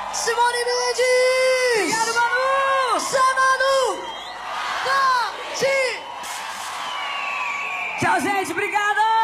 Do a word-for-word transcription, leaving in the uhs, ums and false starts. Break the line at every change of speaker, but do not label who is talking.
Simone Mendes!
Obrigado, Manu!
Samanu! Tati!
Tchau, gente. Obrigada!